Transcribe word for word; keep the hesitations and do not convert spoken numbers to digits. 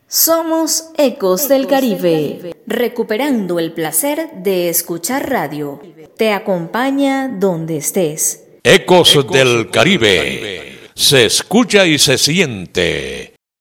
Somos Ecos del Caribe, recuperando el placer de escuchar radio. Te acompaña donde estés. Ecos del Caribe. Se escucha y se siente